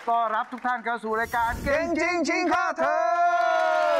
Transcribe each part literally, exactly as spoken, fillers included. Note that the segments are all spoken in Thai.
ต้อนรับทุกท่านเข้าสู่รายการเก่งจริงชิงค่าเทอม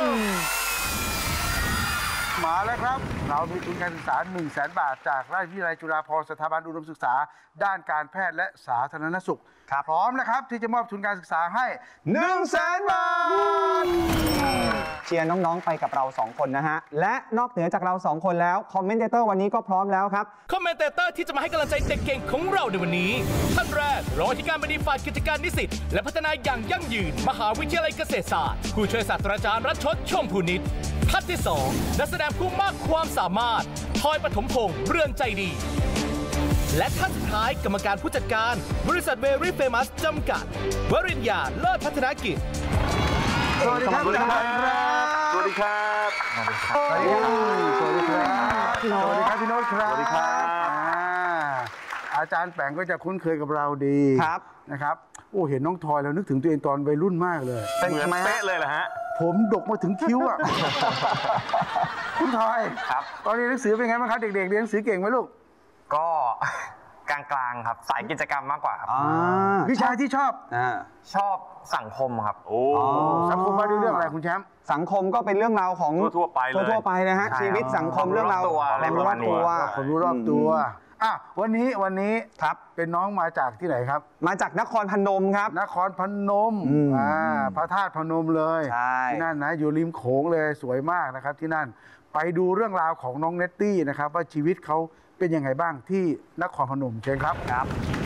มาแล้วครับเรามีทุนการศึกษา หนึ่งแสน บาทจากราชวิทยาลัยจุฬาภรณ์สถาบันอุดมศึกษาด้านการแพทย์และสาธารณสุขพร้อมนะครับที่จะมอบทุนการศึกษาให้ หนึ่งแสน บาทเชียร์น้องๆไปกับเราสองคนนะฮะและนอกเหนือจากเราสองคนแล้วคอมเมนเตอร์วันนี้ก็พร้อมแล้วครับคอมเมนเตอร์ที่จะมาให้กำลังใจเด็กเก่งของเราในวันนี้ท่านแรกรองอธิการบดีฝ่ายกิจการนิสิตและพัฒนาอย่างยั่งยืนมหาวิทยาลัยเกษตรศาสตร์ผู้ช่วยศาสตราจารย์รัชชดชมพูนิตท่านที่สองนักแสดงผู้มากความสามารถทอยปฐมพงษ์เรือนใจดีและท่านสุดท้ายกรรมการผู้จัดการบริษัท Very Famous จำกัดวริญญาเลิศพัฒนากิจสวัสดีครับสวัสดีครับสวัสดีครับสวัสดีครับสวัสดีครับสวัสดีครับพี่โน้ตครับสวัสดีครับอาจารย์แปงก็จะคุ้นเคยกับเราดีครับนะครับโอ้เห็นน้องทอยแล้วนึกถึงตัวเองตอนวัยรุ่นมากเลยเป็นเหมือนเป๊ะเลยเหรอฮะผมดกมาถึงคิ้วอ่ะคุณทอยครับตอนเรียนหนังสือเป็นไงบ้างครับเด็กๆเรียนหนังสือเก่งไหมลูกก็กลางๆครับสายกิจกรรมมากกว่าครับวิชาที่ชอบชอบสังคมครับโอ้สังคมว่าด้วยเรื่องอะไรคุณแชมป์สังคมก็เป็นเรื่องราวของทั่วไปเลยทั่วไปนะฮะชีวิตสังคมเรื่องราวอะไรประมาณนี้ความรู้รอบตัวอ่ะวันนี้วันนี้ครับเป็นน้องมาจากที่ไหนครับมาจากนครพนมครับนครพนมอ่าพระธาตุพนมเลยที่นั่นนะอยู่ริมโขงเลยสวยมากนะครับที่นั่นไปดูเรื่องราวของน้องเนตตี้นะครับว่าชีวิตเขาเป็นยังไงบ้างที่นครพนมเชิญครับครับ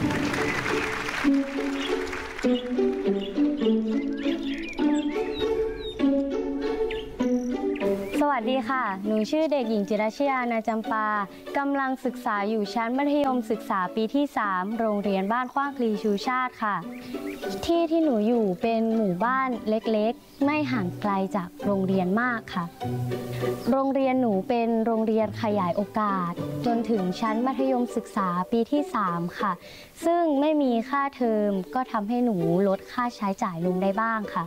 สวัสดีค่ะหนูชื่อเด็กหญิงจิรชยานาจำปากำลังศึกษาอยู่ชั้นมัธยมศึกษาปีที่สามโรงเรียนบ้านขว้างคลีชูชาติค่ะที่ที่หนูอยู่เป็นหมู่บ้านเล็กๆไม่ห่างไกลจากโรงเรียนมากค่ะโรงเรียนหนูเป็นโรงเรียนขยายโอกาสจนถึงชั้นมัธยมศึกษาปีที่สามค่ะซึ่งไม่มีค่าเทอมก็ทำให้หนูลดค่าใช้จ่ายลงได้บ้างค่ะ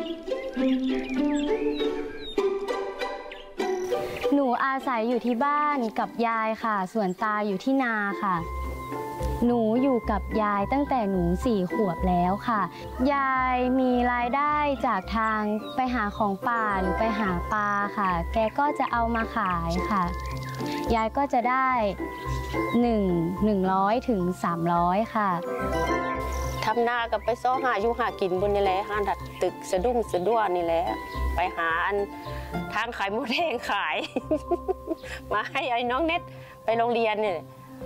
หนูอาศัยอยู่ที่บ้านกับยายค่ะส่วนตาอยู่ที่นาค่ะหนูอยู่กับยายตั้งแต่หนูสี่ขวบแล้วค่ะยายมีรายได้จากทางไปหาของป่าหรือไปหาปลาค่ะแกก็จะเอามาขายค่ะยายก็จะได้หนึ่งหนึ่งร้อยถึงสามร้อยค่ะทำนากับไปซ้อหาอยู่หากินบนนี่แหละหาดัดตึกสะดุ้งสะด้วนนี่แหละไปหาอันทางขายหมูแดงขาย มาให้ไอ้น้องเน็ตไปโรงเรียนเนี่ย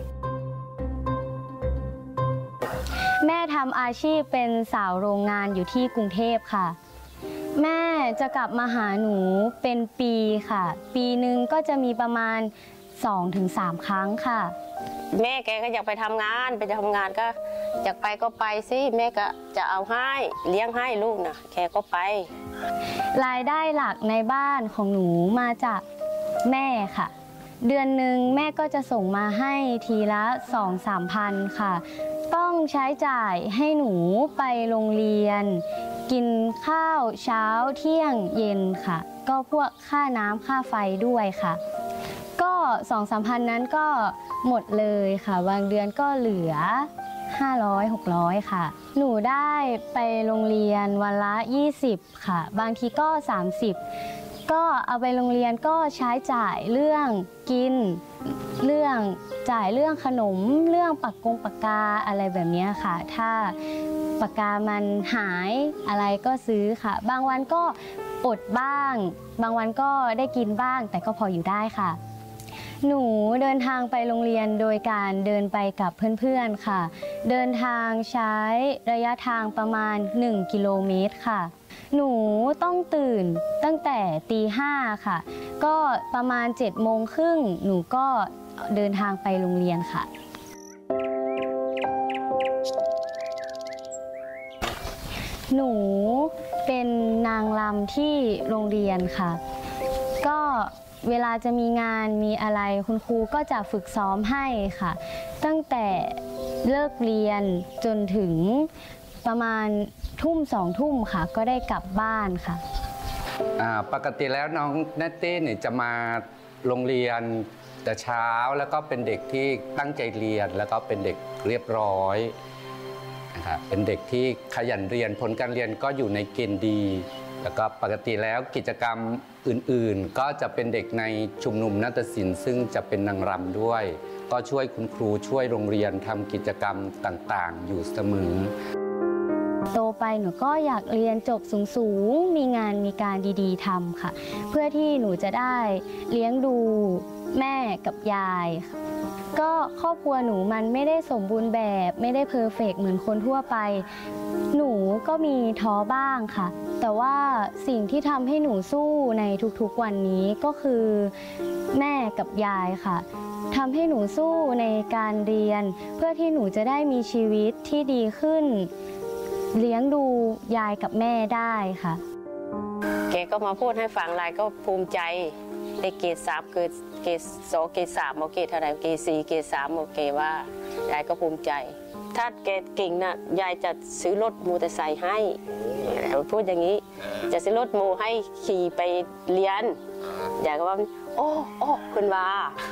แม่ทำอาชีพเป็นสาวโรงงานอยู่ที่กรุงเทพค่ะแม่จะกลับมาหาหนูเป็นปีค่ะปีหนึ่งก็จะมีประมาณ สองถึงสาม ครั้งค่ะแม่แกก็อยากไปทำงานไปทำงานก็อยากไปก็ไปสิแม่ก็จะเอาให้เลี้ยงให้ลูกนะแกก็ไปรายได้หลักในบ้านของหนูมาจากแม่ค่ะเดือนหนึ่งแม่ก็จะส่งมาให้ทีละ สองถึงสาม พันค่ะต้องใช้จ่ายให้หนูไปโรงเรียนกินข้าวเช้าเที่ยงเย็นค่ะก็พวกค่าน้ำค่าไฟด้วยค่ะก็ สองถึงสาม พันนั้นก็หมดเลยค่ะบางเดือนก็เหลือห้าร้อย หกร้อยค่ะหนูได้ไปโรงเรียนวันละยี่สิบค่ะบางทีก็สามสิบก็เอาไปโรงเรียนก็ใช้จ่ายเรื่องกินเรื่องจ่ายเรื่องขนมเรื่องปากกงปากกาอะไรแบบนี้ค่ะถ้าปากกามันหายอะไรก็ซื้อค่ะบางวันก็อดบ้างบางวันก็ได้กินบ้างแต่ก็พออยู่ได้ค่ะหนูเดินทางไปโรงเรียนโดยการเดินไปกับเพื่อนๆค่ะเดินทางใช้ระยะทางประมาณหนึ่งกิโลเมตรค่ะหนูต้องตื่นตั้งแต่ตีห้าค่ะก็ประมาณเจ็ดโมงครึ่งหนูก็เดินทางไปโรงเรียนค่ะหนูเป็นนางรำที่โรงเรียนค่ะก็เวลาจะมีงานมีอะไรคุณครูก็จะฝึกซ้อมให้ค่ะตั้งแต่เลิกเรียนจนถึงประมาณทุ่มสองทุ่มค่ะก็ได้กลับบ้านค่ะปกติแล้วน้องเนตตี้เนี่ยจะมาโรงเรียนแต่เช้าแล้วก็เป็นเด็กที่ตั้งใจเรียนแล้วก็เป็นเด็กเรียบร้อยนะครับเป็นเด็กที่ขยันเรียนผลการเรียนก็อยู่ในเกณฑ์ดี แล้วก็ปกติแล้วกิจกรรมอื่นๆก็จะเป็นเด็กในชุมนุมนาฏศิลป์ซึ่งจะเป็นนางรำด้วยก็ช่วยคุณครูช่วยโรงเรียนทำกิจกรรมต่างๆอยู่เสมอโตไปหนูก็อยากเรียนจบสูงๆมีงานมีการดีๆทำค่ะเพื่อที่หนูจะได้เลี้ยงดูแม่กับยายค่ะก็ครอบครัวหนูมันไม่ได้สมบูรณ์แบบไม่ได้เพอร์เฟกต์เหมือนคนทั่วไปหนูก็มีท้อบ้างค่ะแต่ว่าสิ่งที่ทำให้หนูสู้ในทุกๆวันนี้ก็คือแม่กับยายค่ะทำให้หนูสู้ในการเรียนเพื่อที่หนูจะได้มีชีวิตที่ดีขึ้นเลี้ยงดูยายกับแม่ได้ค่ะแกก็มาพูดให้ฟังลายก็ภูมิใจได้เกรดสามเกิดเกรดสองเกรดสามโอเคเท่าไหร่เกรดสี่เกรดสามโอเคว่ายายก็ภูมิใจถ้าแกเก่งน่ะยายจะซื้อรถมอเตอร์ไซค์ให้พูดอย่างนี้จะซื้อรถโมให้ขี่ไปเรียนยายก็ว่าโอ้โอ้คุณว่า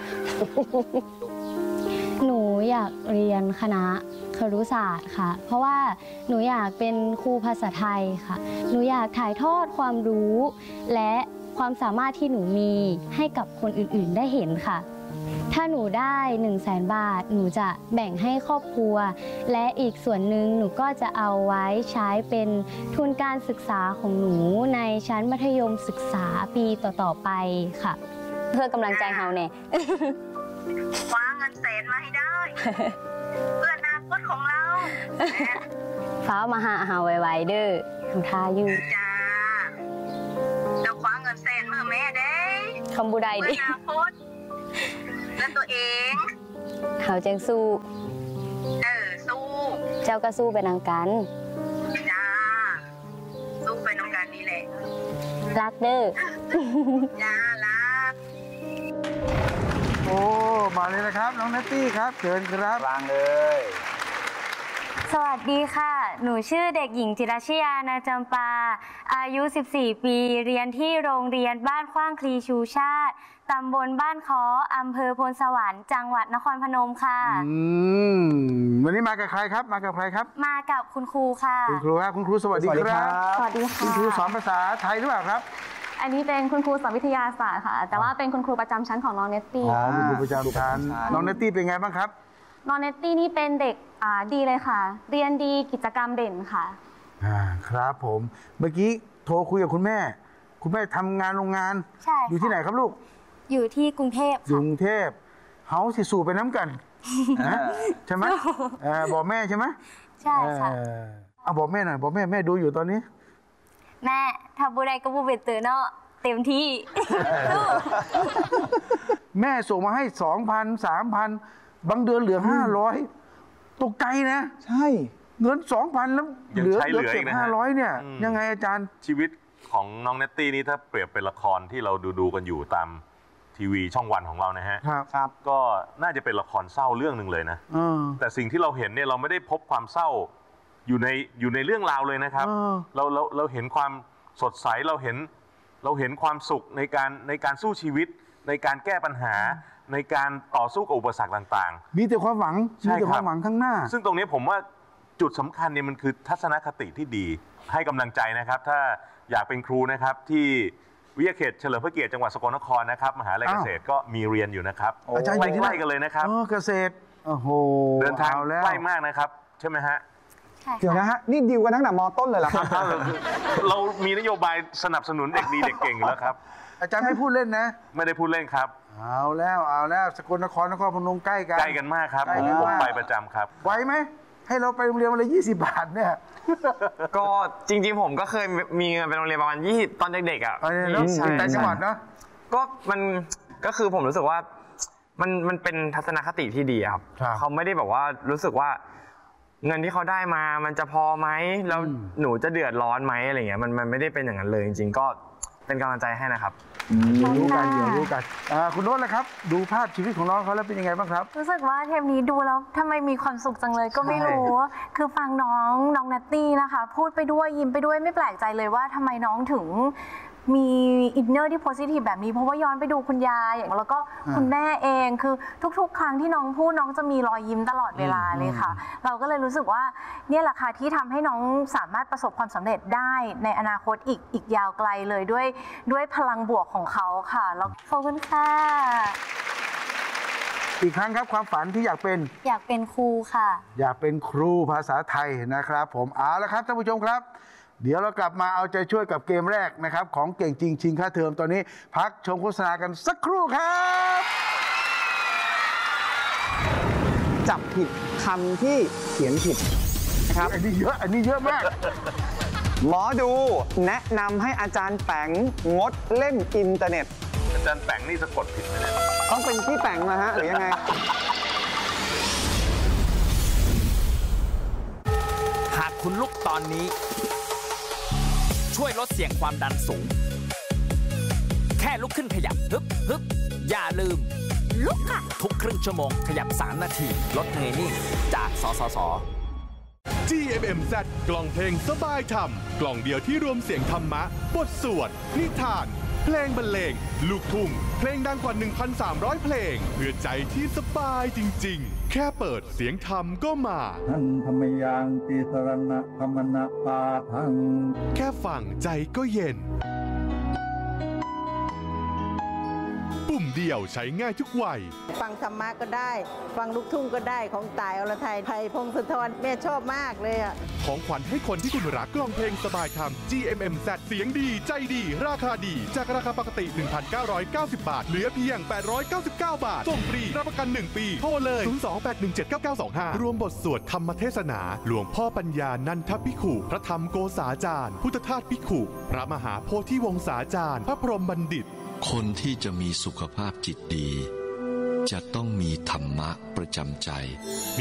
หนูอยากเรียนคณะครุศาสตร์ค่ะเพราะว่าหนูอยากเป็นครูภาษาไทยค่ะหนูอยากถ่ายทอดความรู้และความสามารถที่หนูมีให้กับคนอื่นๆได้เห็นค่ะถ้าหนูได้หนึ่งแสนบาทหนูจะแบ่งให้ครอบครัวและอีกส่วนหนึ่งหนูก็จะเอาไว้ใช้เป็นทุนการศึกษาของหนูในชั้นมัธยมศึกษาปีต่อๆไปค่ะเพื่อกำลังใจเฮาเนี่ยคว้าเงินแสนมาให้ได้เพื่ออนาคตของเราฟ้ามาหาเฮาไวๆเด้อทำท่าอยู่จ้าเราคว้าเงินแสนมือแม่เด้คำบูไดดิเพื่ออนาคตและตัวเองเฮาจังสู้เออสู้เจ้าก็สู้ไปนำกันจ้าสู้ไปนำกันนี่แหละรักเด้อจ้ารักโอ้มาเลยนะครับน้องนัตตี้ครับเชิญครับวางเลยสวัสดีค่ะหนูชื่อเด็กหญิงจิรชยานาจำปาอายุสิบสี่ปีเรียนที่โรงเรียนบ้านขว้างคลีชูชาติตำบลบ้านค้ออำเภอพลสวรรค์จังหวัดนครพนมค่ะอืมวันนี้มากับใครครับมากับใครครับมากับคุณครูค่ะคุณครูครับคุณครูสวัสดีครับสวัสดีค่ะคุณครูสอนภาษาไทยหรือเปล่าครับอันนี้เป็นคุณครูสอนวิทยาศาสตร์ค่ะแต่ว่าเป็นคุณครูประจำชั้นของน้องเนตตี้อ๋อคุณครูประจำชั้นน้องเนตตี้เป็นไงบ้างครับน้องเนตตี้นี่เป็นเด็กอ่าดีเลยค่ะเรียนดีกิจกรรมเด่นค่ะอ่าครับผมเมื่อกี้โทรคุยกับคุณแม่คุณแม่ทำงานโรงงานใช่อยู่ที่ไหนครับลูกอยู่ที่กรุงเทพกรุงเทพเฮาสิสู่ไปน้ำกันใช่ไหมบอกแม่ใช่ไหมใช่ค่ะเอาบอกแม่หน่อยบอกแม่แม่ดูอยู่ตอนนี้แม่ทำบุไรก็บูเบตเตอร์เนาะเต็มที่แม่ส่งมาให้สองพันสามพันบางเดือนเหลือห้าร้อยตกใจนะใช่เงินสองพันแล้วเหลือเหลือเก็บห้าร้อยเนี่ยยังไงอาจารย์ชีวิตของน้องเนตตี้นี่ถ้าเปรียบเป็นละครที่เราดูดูกันอยู่ตามทีวีช่องวันของเรานะฮะครับก็น่าจะเป็นละครเศร้าเรื่องหนึ่งเลยนะแต่สิ่งที่เราเห็นเนี่ยเราไม่ได้พบความเศร้าอยู่ในอยู่ในเรื่องราวเลยนะครับเราเราเราเห็นความสดใสเราเห็นเราเห็นความสุขในการในการสู้ชีวิตในการแก้ปัญหาในการต่อสู้กับอุปสรรคต่างๆมีแต่ความหวังมีแต่ความหวังข้างหน้าซึ่งตรงนี้ผมว่าจุดสำคัญเนี่ยมันคือทัศนคติที่ดีให้กำลังใจนะครับถ้าอยากเป็นครูนะครับที่วิทยาเขตเฉลิมพระเกียรติจังหวัดสกลนครนะครับมหาวิทยาลัยเกษตรก็มีเรียนอยู่นะครับอาจารย์ใกล้ๆกันเลยนะครับเกษตรโอ้โหเดินทางใกล้มากนะครับใช่ไหมฮะเดี๋ยวนะฮะนี่ดิวกันตั้งแต่ม.ต้นเลยเหรอครับเรามีนโยบายสนับสนุนเด็กดีเด็กเก่งแล้วครับอาจารย์ไม่พูดเล่นนะไม่ได้พูดเล่นครับเอาแล้วเอาแล้วสกลนครนครพนมใกล้กันใกล้กันมากครับผมไปประจำครับไหวไหมให้เราไปโรงเรียนวันละยี่สิบบาทเนี่ยก็จริงๆผมก็เคยมีเงินไปโรงเรียนประมาณยี่สิบตอนเด็กๆอ่ะแต่จังหวัดเนาะก็มันก็คือผมรู้สึกว่ามันมันเป็นทัศนคติที่ดีครับเขาไม่ได้แบบว่ารู้สึกว่าเงินที่เขาได้มามันจะพอไหมแล้วหนูจะเดือดร้อนไหมอะไรเงี้ยมันมันไม่ได้เป็นอย่างนั้นเลยจริงๆก็เป็นกำลังใจให้นะครับเดี๋ยวรู้กันเดี๋ยวรู้กันคุณโน้ตเลยครับดูภาพชีวิตของน้องเขาแล้วเป็นยังไงบ้างครับรู้สึกว่าเทปนี้ดูแล้วทำไมมีความสุขจังเลยก็ไม่รู้คือฟังน้องน้องนัตตี้นะคะพูดไปด้วยยิ้มไปด้วยไม่แปลกใจเลยว่าทำไมน้องถึงมีอินเนอร์ที่โพซิทีฟแบบนี้เพราะว่าย้อนไปดูคุณยายแล้วก็คุณแม่เองคือทุกๆ ครั้งที่น้องพูดน้องจะมีรอยยิ้มตลอดเวลาเลยค่ะเราก็เลยรู้สึกว่าเนี่ยแหละค่ะที่ทำให้น้องสามารถประสบความสำเร็จได้ในอนาคตอีกอีกยาวไกลเลยด้วยด้วยพลังบวกของเขาค่ะแล้วขอบคุณค่ะอีกครั้งครับความฝันที่อยากเป็นอยากเป็นครูค่ะอยากเป็นครูภาษาไทยนะครับผมเอาละครับท่านผู้ชมครับเดี๋ยวเรากลับมาเอาใจช่วยกับเกมแรกนะครับของเก่งจริงชิงค่าเทอมตอนนี้พักชมโฆษณากันสักครู่ครับจับผิดคำที่เขียนผิดนะครับอันนี้เยอะอันนี้เยอะมากหมอดูแนะนำให้อาจารย์แปงงดเล่นอินเทอร์เน็ตอาจารย์แปงนี่สะกดผิดไหมเนี่ยต้องเป็นพี่แปงมาฮะหรือยังไงหากคุณลุกตอนนี้ช่วยลดเสี่ยงความดันสูงแค่ลุกขึ้นขยับฮึบฮึบอย่าลืมลุกค่ะทุกครึ่งชั่วโมงขยับสามนาทีลดเหนื่อยนิ่งจากสสสจี เอ็ม เอ็ม แซด กล่องเพลงสบายธรรมกล่องเดียวที่รวมเสียงธรรมะบทสวดนิทานเพลงบรรเลงลูกทุ่งเพลงดังกว่า หนึ่งพันสามร้อย เพลงเพื่อใจที่สบายจริงๆแค่เปิดเสียงธรรมก็มาท่านธรรมยังติสรณะธรรมนะปาทังแค่ฟังใจก็เย็นปุ่มเดียวใช้ง่ายทุกวัยฟังธรรมะก็ได้ฟังลูกทุ่งก็ได้ของต่ายอรไทยไทยพงศธรแม่ชอบมากเลยอ่ะของขวัญให้คนที่คุณรักกล่องเพลงสบายธรรม จี เอ็ม เอ็ม แซด เสียงดีใจดีราคาดีจากราคาปกติ หนึ่งพันเก้าร้อยเก้าสิบ บาทเหลือเพียงแปดร้อยเก้าสิบเก้า บาทส่งฟรีรับประกันหนึ่งปีโทรเลยศูนย์ สอง แปด หนึ่ง เจ็ด เก้า เก้า สอง ห้ารวมบทสวดธรรมเทศนาหลวงพ่อปัญญานันทภิกขุพระธรรมโกษาจารย์พุทธทาสภิกขุพระมหาโพธิวงศาจารย์พระพรหมบัณฑิตคนที่จะมีสุขภาพจิตดีจะต้องมีธรรมะประจำใจ